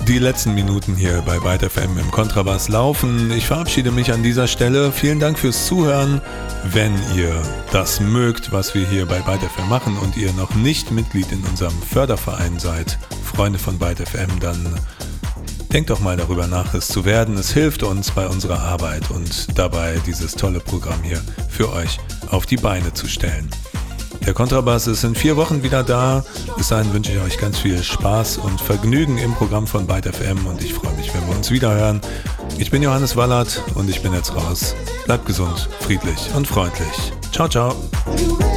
Die letzten Minuten hier bei Byte FM im Kontrabass laufen. Ich verabschiede mich an dieser Stelle. Vielen Dank fürs Zuhören. Wenn ihr das mögt, was wir hier bei Byte FM machen und ihr noch nicht Mitglied in unserem Förderverein seid, Freunde von Byte FM, dann denkt doch mal darüber nach, es zu werden. Es hilft uns bei unserer Arbeit und dabei, dieses tolle Programm hier für euch auf die Beine zu stellen. Der Kontrabass ist in 4 Wochen wieder da. Bis dahin wünsche ich euch ganz viel Spaß und Vergnügen im Programm von Byte FM und ich freue mich, wenn wir uns wieder hören. Ich bin Johannes Wallert und ich bin jetzt raus. Bleibt gesund, friedlich und freundlich. Ciao, ciao.